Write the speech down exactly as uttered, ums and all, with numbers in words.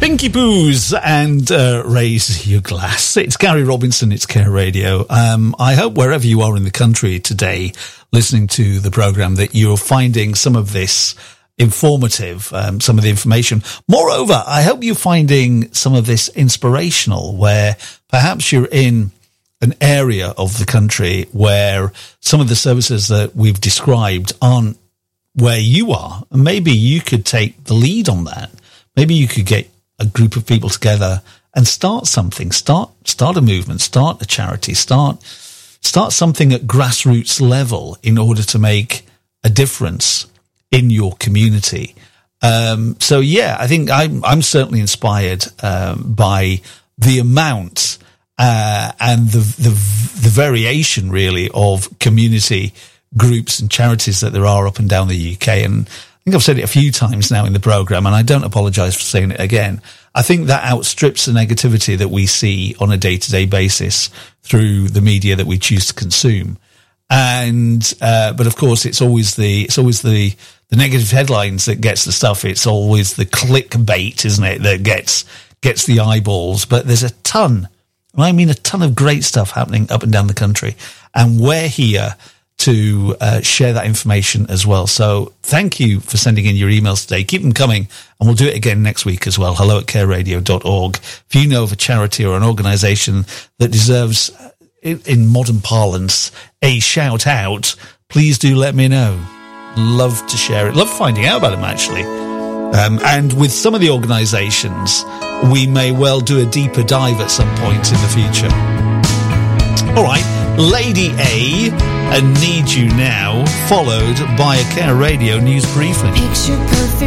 Pinky Poos and uh, Raise Your Glass. It's Gary Robinson, it's Care Radio. Um, I hope wherever you are in the country today listening to the programme that you're finding some of this informative, um, some of the information. Moreover, I hope you're finding some of this inspirational, where perhaps you're in an area of the country where some of the services that we've described aren't where you are. And maybe you could take the lead on that. Maybe you could get a group of people together and start something, start, start a movement, start a charity, start, start something at grassroots level in order to make a difference in your community. Um, so yeah, I think I'm, I'm certainly inspired, um, by the amount, uh, and the, the, the variation really of community groups and charities that there are up and down the U K. And I think I've said it a few times now in the programme, and I don't apologise for saying it again. I think that outstrips the negativity that we see on a day-to-day basis through the media that we choose to consume. And, uh, but of course, it's always the, it's always the, the negative headlines that gets the stuff. It's always the clickbait, isn't it, that gets, gets the eyeballs. But there's a ton, and I mean a ton of great stuff happening up and down the country. And we're here to uh, share that information as well. So thank you for sending in your emails today. Keep them coming, and we'll do it again next week as well. Hello at care radio dot org. If you know of a charity or an organisation that deserves, in, in modern parlance, a shout out, please do let me know. Love to share it. Love finding out about them, actually. Um, and with some of the organisations, we may well do a deeper dive at some point in the future. All right, Lady A and Need You Now, followed by a Care Radio news briefing. Picture perfect.